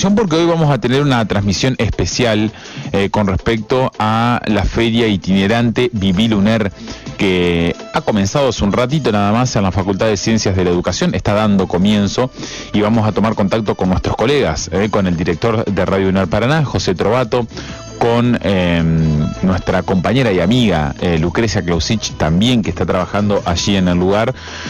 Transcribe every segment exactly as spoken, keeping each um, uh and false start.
atención porque hoy vamos a tener una transmisión especial eh, con respecto a la feria itinerante Viviluner, que ha comenzado hace un ratito nada más en la Facultad de Ciencias de la Educación, está dando comienzo y vamos a tomar contacto con nuestros colegas, eh, con el director de Radio UNER Paraná, José Trovato, con eh, nuestra compañera y amiga eh, Lucrecia Clausich también, que está trabajando allí en el lugar,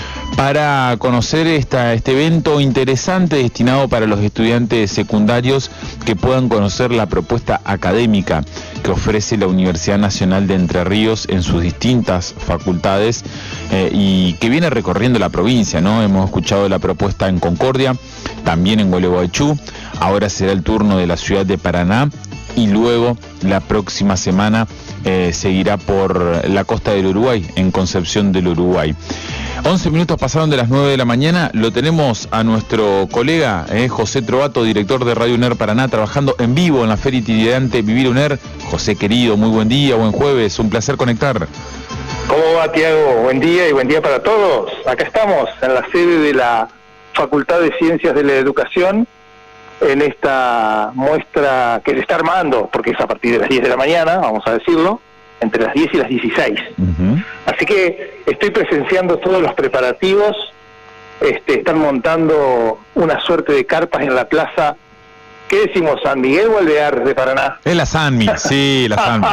para conocer esta, este evento interesante destinado para los estudiantes secundarios que puedan conocer la propuesta académica que ofrece la Universidad Nacional de Entre Ríos en sus distintas facultades eh, y que viene recorriendo la provincia, ¿no? Hemos escuchado la propuesta en Concordia, también en Gualeguaychú, ahora será el turno de la ciudad de Paraná y luego la próxima semana eh, seguirá por la costa del Uruguay, en Concepción del Uruguay. once minutos pasaron de las nueve de la mañana, lo tenemos a nuestro colega eh, José Trovato, director de Radio UNER Paraná, trabajando en vivo en la feria itinerante Viviluner. José querido, muy buen día, buen jueves, un placer conectar. ¿Cómo va, Tiago? Buen día y buen día para todos. Acá estamos en la sede de la Facultad de Ciencias de la Educación, en esta muestra que se está armando, porque es a partir de las diez de la mañana, vamos a decirlo, entre las diez y las dieciséis. Uh-huh. Así que estoy presenciando todos los preparativos. Este, están montando una suerte de carpas en la plaza. ¿Qué decimos, San Miguel o Alvear de Paraná? Es la Sanmi, sí, la Sanmi.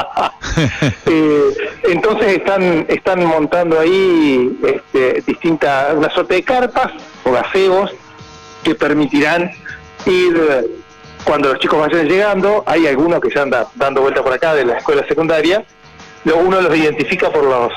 eh, entonces están están montando ahí este, distintas, una suerte de carpas o gazebos que permitirán ir, cuando los chicos vayan llegando. Hay algunos que ya andan dando vuelta por acá de la escuela secundaria, luego uno los identifica por los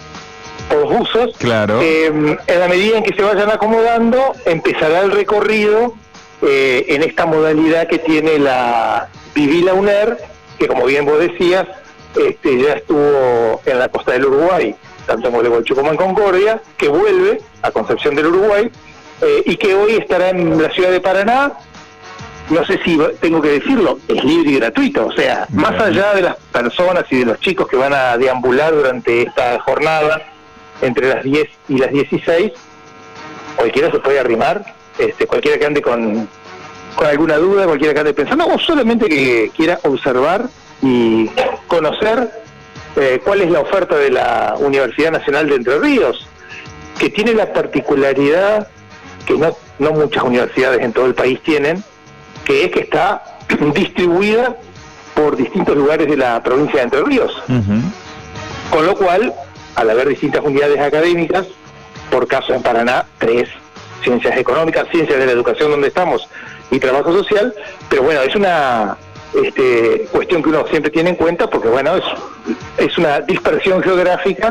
por los usos. Claro. Eh, en la medida en que se vayan acomodando, empezará el recorrido eh, en esta modalidad que tiene la Viviluner, que como bien vos decías, este, ya estuvo en la costa del Uruguay, tanto en Gualeguaychú como en Concordia, que vuelve a Concepción del Uruguay, eh, y que hoy estará en la ciudad de Paraná. No sé si tengo que decirlo, es libre y gratuito, o sea, más allá de las personas y de los chicos que van a deambular durante esta jornada, entre las diez y las dieciséis, cualquiera se puede arrimar, este, cualquiera que ande con, con alguna duda, cualquiera que ande pensando, o solamente que quiera observar y conocer eh, cuál es la oferta de la Universidad Nacional de Entre Ríos, que tiene la particularidad que no, no muchas universidades en todo el país tienen, que es que está distribuida por distintos lugares de la provincia de Entre Ríos. Uh-huh. Con lo cual, al haber distintas unidades académicas, por caso en Paraná, tres, Ciencias Económicas, Ciencias de la Educación, donde estamos, y Trabajo Social, pero bueno, es una este, cuestión que uno siempre tiene en cuenta, porque bueno, es, es una dispersión geográfica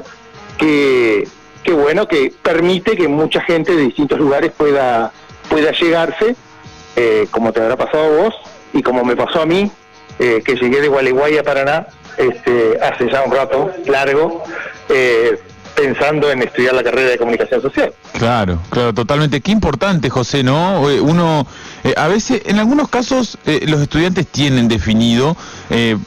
que, que bueno, que permite que mucha gente de distintos lugares pueda, pueda llegarse. Eh, como te habrá pasado a vos y como me pasó a mí, eh, que llegué de Gualeguay a Paraná este, hace ya un rato largo, eh, pensando en estudiar la carrera de Comunicación Social. Claro, claro, totalmente. Qué importante, José, ¿no? Uno, eh, a veces, en algunos casos, eh, los estudiantes tienen definido eh,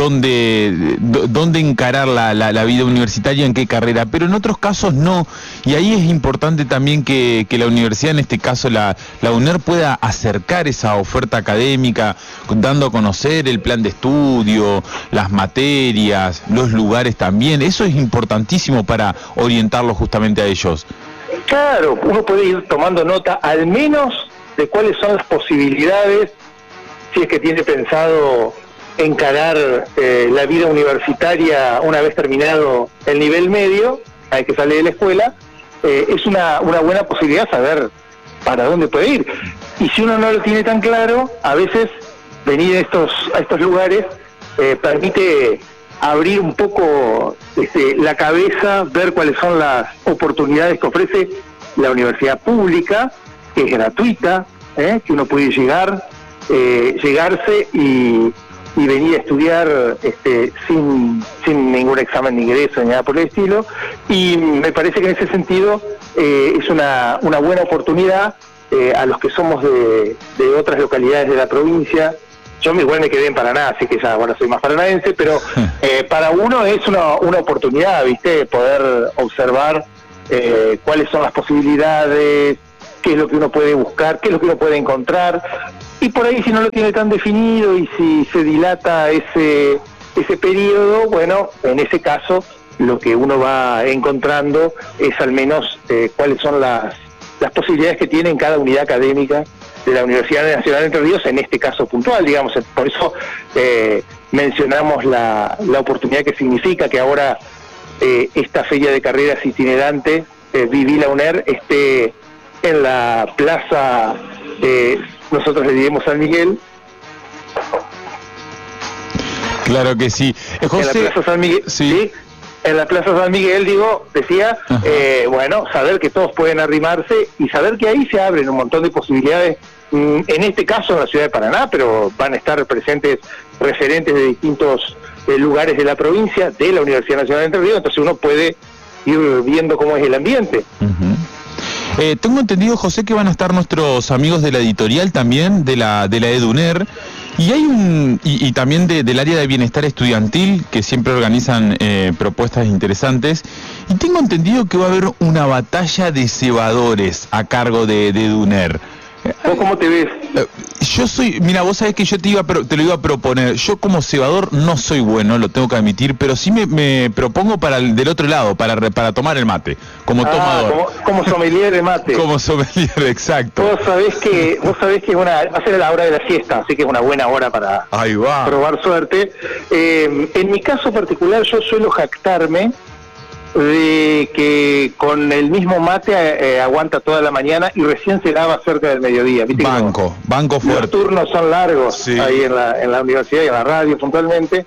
dónde, dónde encarar la, la, la vida universitaria, en qué carrera, pero en otros casos no. Y ahí es importante también que, que la universidad, en este caso la, la UNER, pueda acercar esa oferta académica, dando a conocer el plan de estudio, las materias, los lugares también. Eso es importantísimo para orientarlos justamente a ellos. Claro, uno puede ir tomando nota al menos de cuáles son las posibilidades, si es que tiene pensado encarar eh, la vida universitaria una vez terminado el nivel medio, hay que salir de la escuela. Eh, es una, una buena posibilidad saber para dónde puede ir. Y si uno no lo tiene tan claro, a veces venir a estos, a estos lugares eh, permite abrir un poco este, la cabeza, ver cuáles son las oportunidades que ofrece la universidad pública, que es gratuita, ¿eh? que uno puede llegar, eh, llegarse y, y venir a estudiar este, sin, sin ningún examen de ingreso ni nada por el estilo. Y me parece que en ese sentido eh, es una, una buena oportunidad eh, a los que somos de, de otras localidades de la provincia. Yo igual me quedé en Paraná, así que ya ahora soy más paranaense, pero eh, para uno es una, una oportunidad, ¿viste? Poder observar eh, cuáles son las posibilidades, qué es lo que uno puede buscar, qué es lo que uno puede encontrar. y por ahí si no lo tiene tan definido y si se dilata ese, ese periodo, bueno, en ese caso lo que uno va encontrando es al menos eh, cuáles son las, las posibilidades que tiene en cada unidad académica de la Universidad Nacional de Entre Ríos, en este caso puntual, digamos. Por eso eh, mencionamos la, la oportunidad que significa que ahora eh, esta feria de carreras itinerante, eh, Vivila UNER, esté en la plaza, eh, nosotros le diremos San Miguel. Claro que sí. Eh, José, en la plaza San Miguel, sí. ¿sí? En la Plaza San Miguel, digo, decía, eh, bueno, saber que todos pueden arrimarse y saber que ahí se abren un montón de posibilidades, mmm, en este caso en la ciudad de Paraná, pero van a estar presentes referentes de distintos eh, lugares de la provincia, de la Universidad Nacional de Entre Ríos, entonces uno puede ir viendo cómo es el ambiente. Uh-huh. Eh, tengo entendido, José, que van a estar nuestros amigos de la editorial también, de la de la EduNer, y hay un y, y también de, del área de bienestar estudiantil, que siempre organizan eh, propuestas interesantes, y tengo entendido que va a haber una batalla de cebadores a cargo de, de EduNer. ¿Vos cómo te ves? Yo soy, mira, vos sabés que yo te iba a, te lo iba a proponer. Yo como cebador no soy bueno, lo tengo que admitir, pero sí me, me propongo para el del otro lado, para para tomar el mate, como ah, tomador. Como, como sommelier de mate. Como sommelier, exacto. Vos sabés que, vos sabés que es una, va a ser la hora de la siesta, así que es una buena hora para Ahí va. probar suerte. Eh, en mi caso particular, yo suelo jactarme de que con el mismo mate eh, aguanta toda la mañana y recién se lava cerca del mediodía. ¿Viste? Banco, Como banco fuerte. Los turnos son largos, sí, ahí en la, en la universidad y en la radio puntualmente,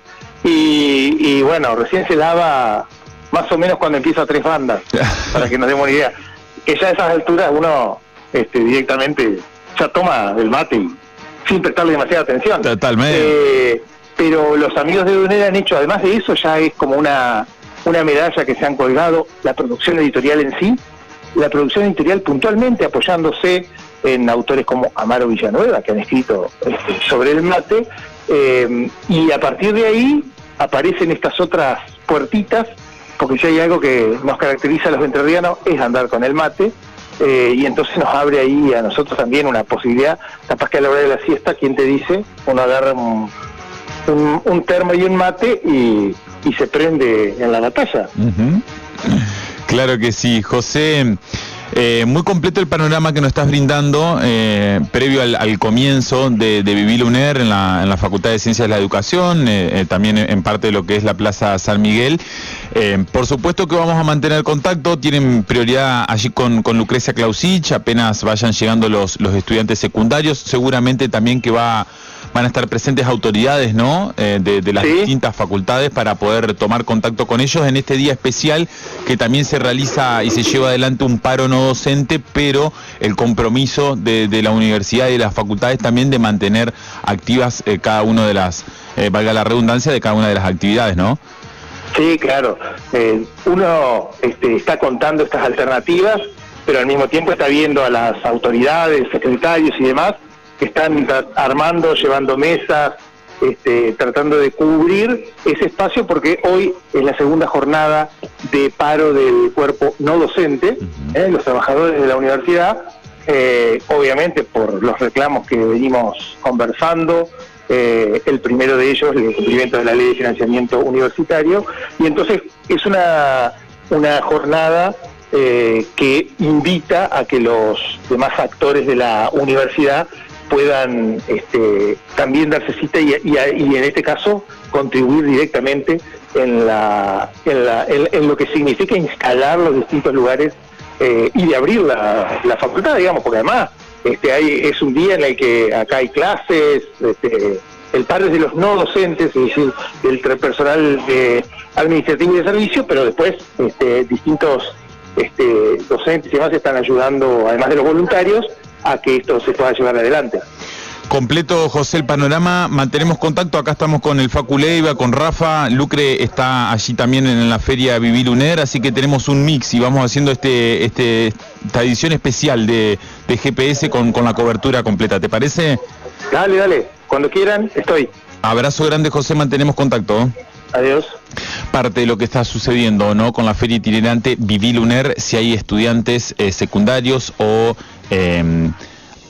y, y bueno, recién se lava más o menos cuando empieza tres bandas, para que nos demos una idea. Que ya a esas alturas uno este, directamente ya toma el mate y, sin prestarle demasiada atención. Totalmente. Eh, pero los amigos de EduNer han hecho, además de eso, ya es como una... una medalla que se han colgado, la producción editorial en sí, la producción editorial puntualmente apoyándose en autores como Amaro Villanueva, que han escrito este, sobre el mate, eh, y a partir de ahí aparecen estas otras puertitas, porque si hay algo que nos caracteriza a los entrerrianos es andar con el mate, eh, y entonces nos abre ahí a nosotros también una posibilidad, capaz que a la hora de la siesta, ¿quién te dice? Uno agarra un, un, un termo y un mate y... y se prende en la batalla. Uh-huh. Claro que sí, José. Eh, muy completo el panorama que nos estás brindando eh, previo al, al comienzo de, de Vivila UNER en la, en la Facultad de Ciencias de la Educación, eh, eh, también en parte de lo que es la Plaza San Miguel. Eh, por supuesto que vamos a mantener contacto, tienen prioridad allí con, con Lucrecia Clausich, apenas vayan llegando los, los estudiantes secundarios, seguramente también que va... van a estar presentes autoridades, ¿no? Eh, de, de las ¿sí? distintas facultades para poder tomar contacto con ellos en este día especial que también se realiza y se lleva adelante un paro no docente, pero el compromiso de, de la universidad y de las facultades también de mantener activas eh, cada una de las, eh, valga la redundancia, de cada una de las actividades, ¿no? Sí, claro. Eh, uno este, está contando estas alternativas, pero al mismo tiempo está viendo a las autoridades, secretarios y demás, que están armando, llevando mesas, este, tratando de cubrir ese espacio, porque hoy es la segunda jornada de paro del cuerpo no docente, ¿eh? Los trabajadores de la universidad, eh, obviamente por los reclamos que venimos conversando, eh, el primero de ellos, el cumplimiento de la ley de financiamiento universitario, y entonces es una, una jornada eh, que invita a que los demás actores de la universidad puedan este, también darse cita y, y, y en este caso contribuir directamente en, la, en, la, en, en lo que significa instalar los distintos lugares eh, y de abrir la, la facultad, digamos, porque además este, hay, es un día en el que acá hay clases, este, el paro es de los no docentes, es decir, del personal de administrativo y de servicio, pero después este, distintos este, docentes y demás están ayudando, además de los voluntarios, a que esto se pueda llevar adelante. Completo, José, el panorama, mantenemos contacto, acá estamos con el Facu Leiva, con Rafa, Lucre está allí también en la feria Vivila UNER, así que tenemos un mix y vamos haciendo este, este esta edición especial de, de G P S con, con la cobertura completa, ¿te parece? Dale, dale, cuando quieran, estoy. Abrazo grande, José, mantenemos contacto. Adiós. Parte de lo que está sucediendo, ¿no? Con la feria itinerante Vivila UNER, si hay estudiantes eh, secundarios o... Eh,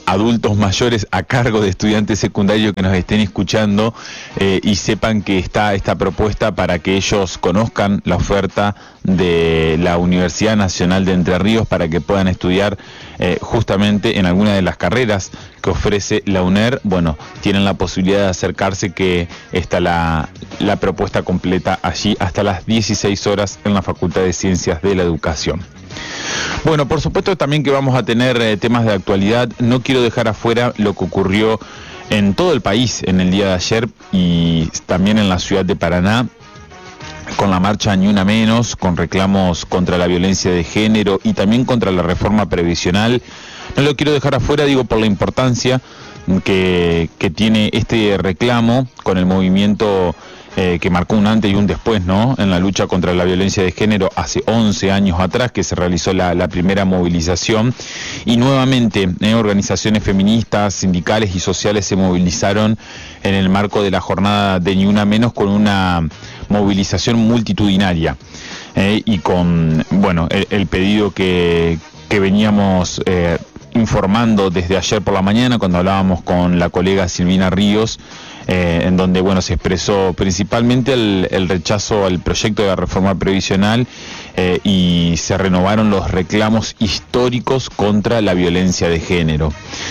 adultos mayores a cargo de estudiantes secundarios que nos estén escuchando eh, y sepan que está esta propuesta para que ellos conozcan la oferta de la Universidad Nacional de Entre Ríos para que puedan estudiar eh, justamente en alguna de las carreras que ofrece la UNER. Bueno, tienen la posibilidad de acercarse, que está la, la propuesta completa allí hasta las dieciséis horas en la Facultad de Ciencias de la Educación. Bueno, por supuesto también que vamos a tener eh, temas de actualidad. No quiero dejar afuera lo que ocurrió en todo el país en el día de ayer y también en la ciudad de Paraná, con la marcha Ni Una Menos, con reclamos contra la violencia de género y también contra la reforma previsional. No lo quiero dejar afuera, digo, por la importancia que, que tiene este reclamo con el movimiento Eh, que marcó un antes y un después, ¿no?, en la lucha contra la violencia de género hace once años atrás, que se realizó la, la primera movilización, y nuevamente eh, organizaciones feministas, sindicales y sociales se movilizaron en el marco de la jornada de Ni Una Menos con una movilización multitudinaria eh, y con, bueno, el, el pedido que, que veníamos eh, informando desde ayer por la mañana cuando hablábamos con la colega Silvina Ríos, Eh, en donde, bueno, se expresó principalmente el, el rechazo al proyecto de la reforma previsional eh, y se renovaron los reclamos históricos contra la violencia de género.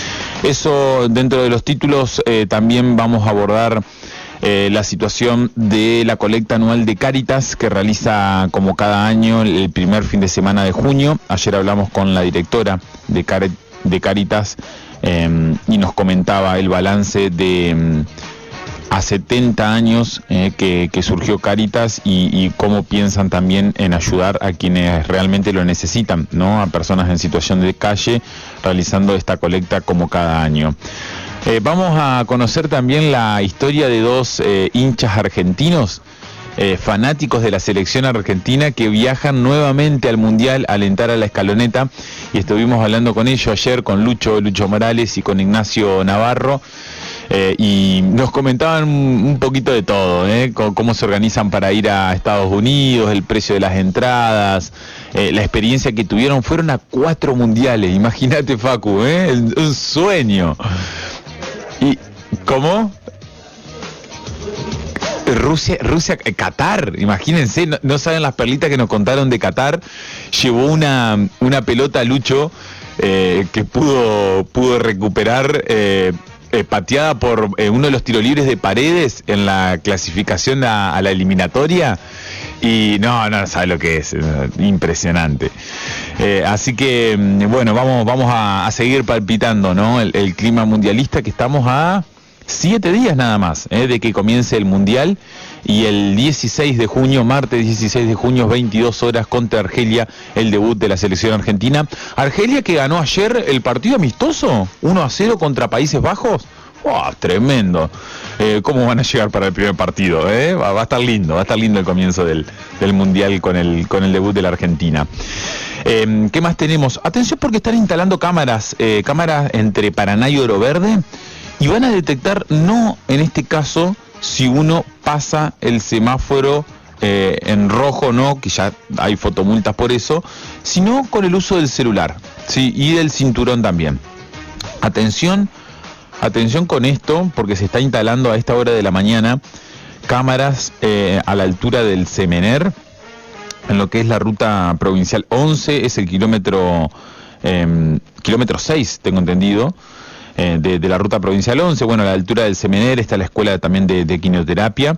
Eso dentro de los títulos. Eh, también vamos a abordar eh, la situación de la colecta anual de Cáritas que realiza como cada año el primer fin de semana de junio. Ayer hablamos con la directora de, Car de Cáritas eh, y nos comentaba el balance de a setenta años eh, que, que surgió Cáritas y, y cómo piensan también en ayudar a quienes realmente lo necesitan, ¿no?, a personas en situación de calle, realizando esta colecta como cada año. Eh, vamos a conocer también la historia de dos eh, hinchas argentinos, eh, fanáticos de la selección argentina, que viajan nuevamente al Mundial a alentar a la escaloneta, y estuvimos hablando con ellos ayer, con Lucho, Lucho Morales y con Ignacio Navarro. Eh, y nos comentaban un poquito de todo, ¿eh? Cómo se organizan para ir a Estados Unidos, el precio de las entradas, eh, la experiencia que tuvieron. Fueron a cuatro mundiales, imagínate, Facu, ¿eh? Un sueño. ¿Y cómo? Rusia, Rusia, Qatar, imagínense, no, no saben las perlitas que nos contaron de Qatar. Llevó una, una pelota Lucho eh, que pudo, pudo recuperar eh, Eh, pateada por eh, uno de los tiros libres de Paredes en la clasificación a, a la eliminatoria, y no, no sabe lo que es, eh, impresionante. Eh, así que, bueno, vamos, vamos a, a seguir palpitando, ¿no?, el, el clima mundialista, que estamos a siete días nada más eh, de que comience el Mundial, y el dieciséis de junio, martes dieciséis de junio, veintidós horas, contra Argelia, el debut de la selección argentina. Argelia, que ganó ayer el partido amistoso, uno a cero contra Países Bajos. ¡Wow! Tremendo. Eh, ¿Cómo van a llegar para el primer partido? Eh? Va, va a estar lindo, va a estar lindo el comienzo del, del Mundial con el, con el debut de la Argentina. Eh, ¿Qué más tenemos? Atención, porque están instalando cámaras, eh, cámaras entre Paraná y Oro Verde, y van a detectar, no en este caso, si uno pasa el semáforo eh, en rojo, no, que ya hay fotomultas por eso, sino con el uso del celular, sí, y del cinturón también. Atención, atención con esto, porque se está instalando a esta hora de la mañana cámaras eh, a la altura del Semener, en lo que es la ruta provincial once, es el kilómetro, eh, kilómetro seis, tengo entendido, Eh, de, de la ruta provincial once. Bueno, a la altura del Semener está la escuela también de, de quimioterapia,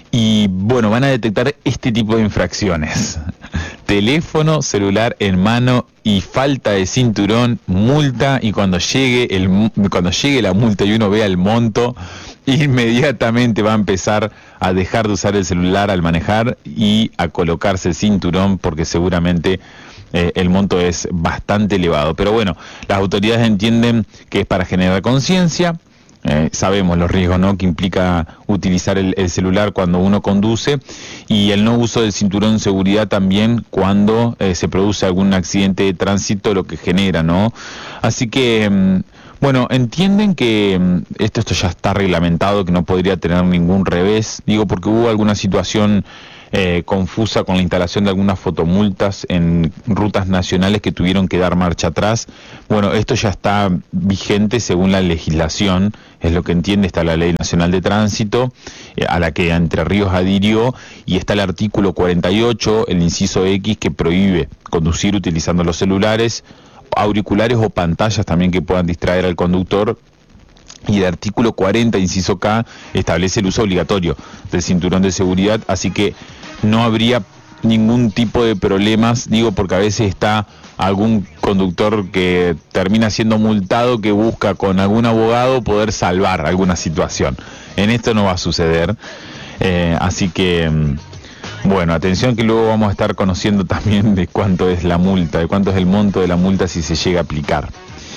y bueno, van a detectar este tipo de infracciones: teléfono celular en mano y falta de cinturón, multa, y cuando llegue el cuando llegue la multa y uno vea el monto, inmediatamente va a empezar a dejar de usar el celular al manejar y a colocarse el cinturón, porque seguramente Eh, el monto es bastante elevado. Pero bueno, las autoridades entienden que es para generar conciencia. Eh, sabemos los riesgos, ¿no?, que implica utilizar el, el celular cuando uno conduce, y el no uso del cinturón de seguridad también cuando eh, se produce algún accidente de tránsito, lo que genera, ¿no? Así que, mm, bueno, entienden que mm, esto, esto ya está reglamentado, que no podría tener ningún revés, digo, porque hubo alguna situación eh, confusa con la instalación de algunas fotomultas en rutas nacionales que tuvieron que dar marcha atrás. Bueno, esto ya está vigente según la legislación, es lo que entiende, está la Ley Nacional de Tránsito, eh, a la que Entre Ríos adhirió, y está el artículo cuarenta y ocho, el inciso X, que prohíbe conducir utilizando los celulares, auriculares o pantallas también que puedan distraer al conductor. Y el artículo cuarenta, inciso K, establece el uso obligatorio del cinturón de seguridad, así que no habría ningún tipo de problemas, digo, porque a veces está algún conductor que termina siendo multado que busca con algún abogado poder salvar alguna situación. En esto no va a suceder, eh, así que, bueno, atención, que luego vamos a estar conociendo también de cuánto es la multa, de cuánto es el monto de la multa si se llega a aplicar.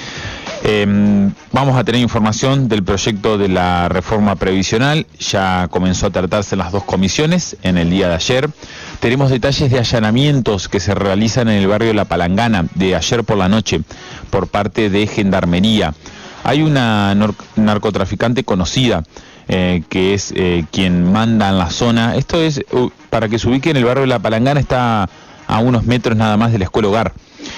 Eh, vamos a tener información del proyecto de la reforma previsional, ya comenzó a tratarse en las dos comisiones en el día de ayer. Tenemos detalles de allanamientos que se realizan en el barrio La Palangana de ayer por la noche por parte de Gendarmería. Hay una narcotraficante conocida eh, que es eh, quien manda en la zona. Esto es, uh, para que se ubique, en el barrio La Palangana, está a unos metros nada más de la escuela Hogar.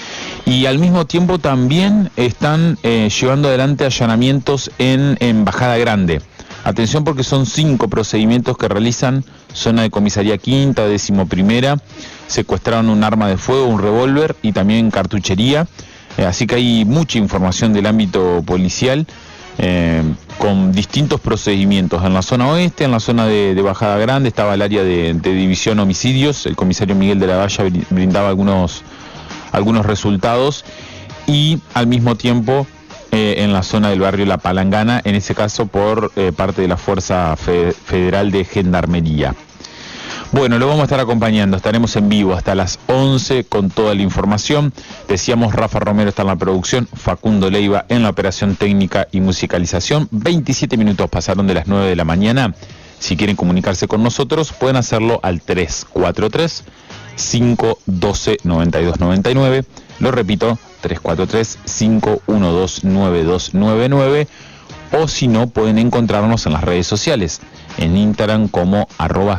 Y al mismo tiempo también están eh, llevando adelante allanamientos en Embajada Grande. Atención, porque son cinco procedimientos que realizan: zona de comisaría quinta, décimo primera, secuestraron un arma de fuego, un revólver y también cartuchería. Eh, así que hay mucha información del ámbito policial eh, con distintos procedimientos. En la zona oeste, en la zona de, de Bajada Grande, estaba el área de, de división homicidios. El comisario Miguel de la Valla brindaba algunos... algunos resultados, y al mismo tiempo eh, en la zona del barrio La Palangana, en ese caso por eh, parte de la Fuerza Fe- Federal de Gendarmería. Bueno, lo vamos a estar acompañando, estaremos en vivo hasta las once con toda la información. Decíamos, Rafa Romero está en la producción, Facundo Leiva en la operación técnica y musicalización. veintisiete minutos pasaron de las nueve de la mañana. Si quieren comunicarse con nosotros, pueden hacerlo al tres cuatro tres, cinco uno dos, nueve dos nueve nueve. Lo repito, tres cuatro tres, cinco uno dos, nueve dos nueve nueve. O si no, pueden encontrarnos en las redes sociales, en Instagram como arroba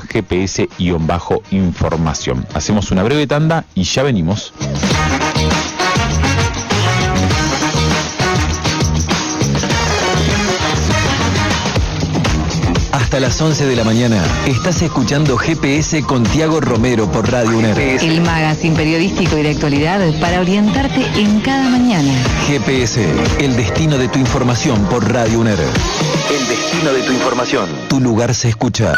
gps-información. Hacemos una breve tanda y ya venimos. Hasta las once de la mañana estás escuchando G P S con Tiago Romero por Radio UNER. El magazine periodístico y de actualidad para orientarte en cada mañana. G P S, el destino de tu información por Radio UNER. El destino de tu información. Tu lugar se escucha.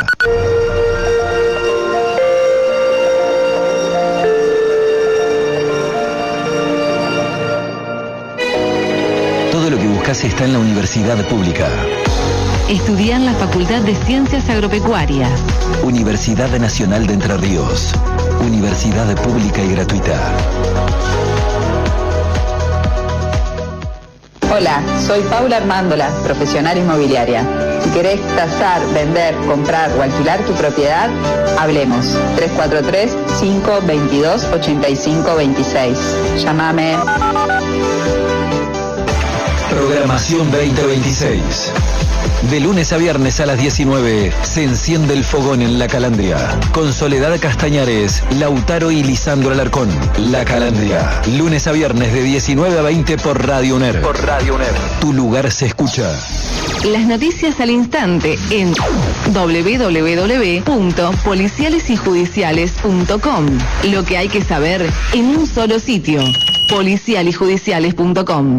Todo lo que buscas está en la universidad pública. Estudia en la Facultad de Ciencias Agropecuarias. Universidad Nacional de Entre Ríos. Universidad pública y gratuita. Hola, soy Paula Armándola, profesional inmobiliaria. Si querés tasar, vender, comprar o alquilar tu propiedad, hablemos. tres cuatro tres, cinco dos dos, ocho cinco dos seis. Llámame. Programación veinte veintiséis. De lunes a viernes a las diecinueve se enciende el fogón en La Calandria. Con Soledad Castañares, Lautaro y Lisandro Alarcón. La Calandria. Lunes a viernes de diecinueve a veinte por Radio UNER. Por Radio UNER. Tu lugar se escucha. Las noticias al instante en doble u doble u doble u punto policiales y judiciales punto com. Lo que hay que saber en un solo sitio. policial y judiciales punto com.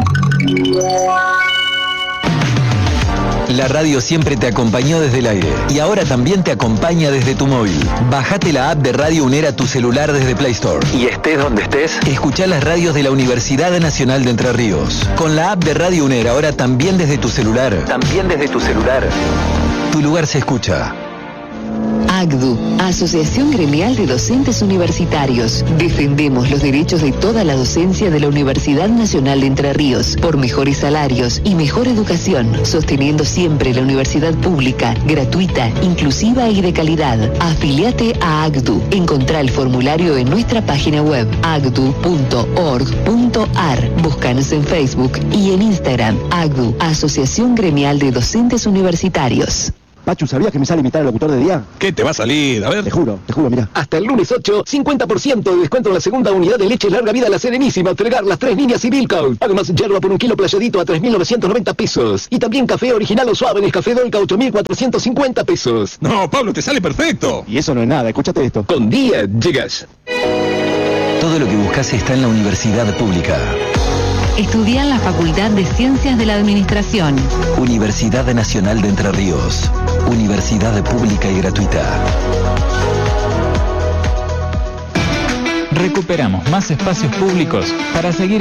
La radio siempre te acompañó desde el aire y ahora también te acompaña desde tu móvil. Bájate la app de Radio UNER a tu celular desde Play Store. Y estés donde estés, escuchá las radios de la Universidad Nacional de Entre Ríos. Con la app de Radio UNER ahora también desde tu celular. También desde tu celular. Tu lugar se escucha. A C D U, Asociación Gremial de Docentes Universitarios. Defendemos los derechos de toda la docencia de la Universidad Nacional de Entre Ríos por mejores salarios y mejor educación, sosteniendo siempre la universidad pública, gratuita, inclusiva y de calidad. Afiliate a A C D U. Encontrá el formulario en nuestra página web a c d u punto org punto a r. Búscanos en Facebook y en Instagram. A C D U, Asociación Gremial de Docentes Universitarios. Pachu, ¿sabías que me sale imitar al locutor de día? ¿Qué te va a salir? A ver. Te juro, te juro, mira. Hasta el lunes ocho, cincuenta por ciento de descuento en la segunda unidad de leche larga vida La Serenísima, Fregar, Las Tres Niñas y Milka. Además, yerba por un kilo playadito a tres mil novecientos noventa pesos. Y también café original o suave en el Café Dolca ocho mil cuatrocientos cincuenta pesos. No, Pablo, te sale perfecto. Y eso no es nada, escúchate esto. Con día llegas. Todo lo que buscas está en la universidad pública. Estudia en la Facultad de Ciencias de la Administración. Universidad Nacional de Entre Ríos. Universidad pública y gratuita. Recuperamos más espacios públicos para seguir